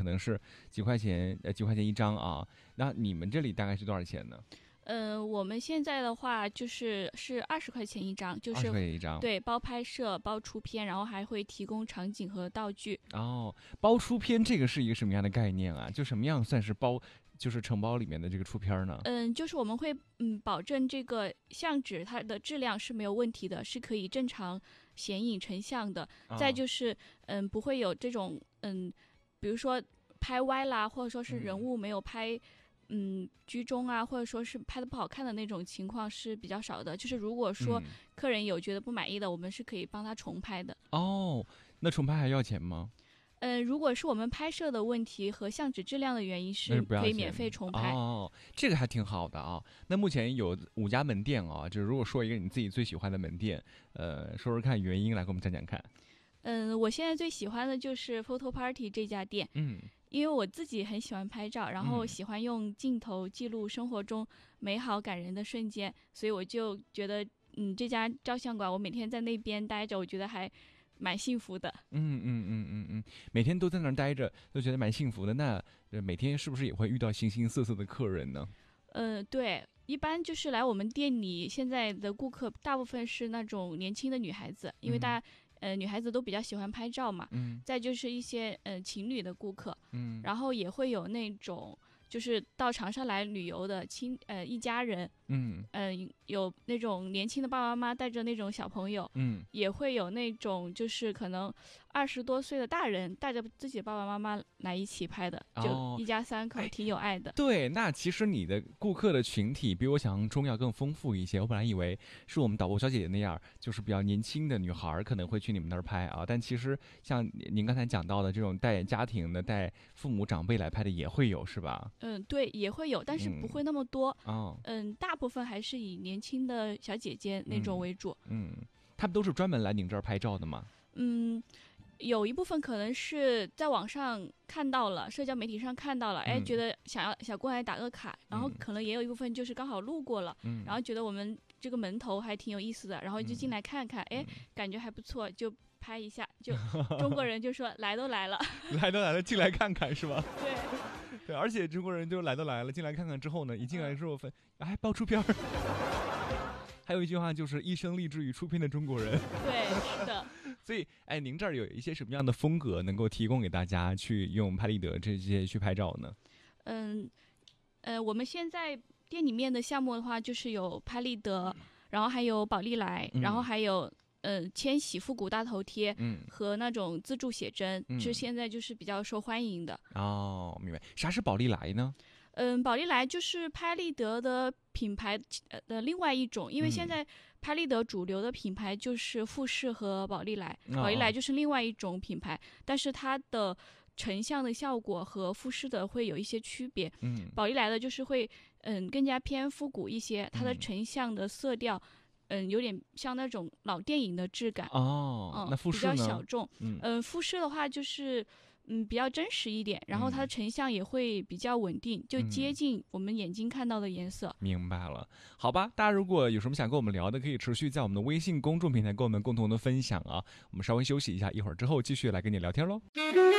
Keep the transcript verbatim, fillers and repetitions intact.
能是几块钱呃几块钱一张啊，那你们这里大概是多少钱呢？ 呃，我们现在的话就是是二十块钱一张，就二十是块钱一张。 对，包拍摄、包出片，然后还会提供场景和道具。 哦，包出片这个是一个什么样的概念啊？就什么样算是包，就是承包里面的这个出片呢？ 嗯，就是我们会嗯保证这个相纸它的质量是没有问题的，是可以正常显影成像的。 哦、 再就是嗯不会有这种嗯，比如说拍歪啦，或者说是人物没有拍。嗯嗯，居中啊，或者说是拍的不好看的那种情况是比较少的。就是如果说客人有觉得不满意的，嗯、我们是可以帮他重拍的。 哦，那重拍还要钱吗？ 呃，如果是我们拍摄的问题和相纸质量的原因，是可以免费重拍。 哦，这个还挺好的啊。那目前有五家门店啊，就是如果说一个你自己最喜欢的门店，呃，说说看原因，来给我们讲讲看。 嗯，我现在最喜欢的就是 Photo Party 这家店。 嗯。 因为我自己很喜欢拍照，然后喜欢用镜头记录生活中美好感人的瞬间，所以我就觉得，嗯，这家照相馆我每天在那边待着，我觉得还蛮幸福的。 嗯嗯嗯嗯嗯，每天都在那儿待着，都觉得蛮幸福的。那每天是不是也会遇到形形色色的客人呢？ 呃，对，一般就是来我们店里，现在的顾客大部分是那种年轻的女孩子，因为大家。嗯呃，女孩子都比较喜欢拍照嘛， 嗯， 再就是一些呃情侣的顾客， 嗯， 然后也会有那种就是到长沙来旅游的亲呃一家人， 嗯， 呃有那种年轻的爸爸妈妈带着那种小朋友， 嗯， 也会有那种就是可能二十多岁的大人带着自己的爸爸妈妈来一起拍的， 哦、 就一家三口，挺有爱的。 对，那其实你的顾客的群体比我想象中要更丰富一些。我本来以为是我们导播小姐姐那样，就是比较年轻的女孩可能会去你们那儿拍啊，但其实像您刚才讲到的这种带家庭的、带父母长辈来拍的也会有，是吧？ 嗯，对，也会有，但是不会那么多。 嗯，哦、 嗯，大部分还是以年轻的小姐姐那种为主。 嗯，嗯他们都是专门来您这儿拍照的吗？ 嗯。有一部分可能是在网上看到了，社交媒体上看到了，哎，觉得想要想过来打个卡，然后可能也有一部分就是刚好路过了， 嗯， 然后觉得我们这个门头还挺有意思的，然后就进来看看，哎，感觉还不错，就拍一下。就中国人就说来都来了， 来都来了，进来看看是吧？ 对， 对，而且中国人就来都来了，进来看看之后呢，一进来之后分，哎，爆出片儿。还有一句话就是一生立志于出片的中国人。 对，是的。 所以，哎，您这儿有一些什么样的风格能够提供给大家去用拍立得这些去拍照呢？ 嗯，呃，我们现在店里面的项目的话，就是有拍立得，嗯、然后还有宝丽来，嗯、然后还有呃千禧复古大头贴，嗯，和那种自助写真，嗯、是现在就是比较受欢迎的。 哦，明白。啥是宝丽来呢？ 嗯，宝丽来就是拍立得的品牌的另外一种，因为现在拍立得主流的品牌就是富士和宝丽来， 哦、 宝丽来就是另外一种品牌，但是它的成像的效果和富士的会有一些区别。 嗯， 宝丽来的就是会嗯更加偏复古一些，它的成像的色调。嗯，有点像那种老电影的质感哦。嗯、那富士呢？ 比较小众。 嗯， 呃，富士的话就是嗯比较真实一点，然后它的成像也会比较稳定，嗯、就接近我们眼睛看到的颜色。 明白了，好吧，大家如果有什么想跟我们聊的，可以持续在我们的微信公众平台跟我们共同的分享啊。我们稍微休息一下，一会儿之后继续来跟你聊天喽。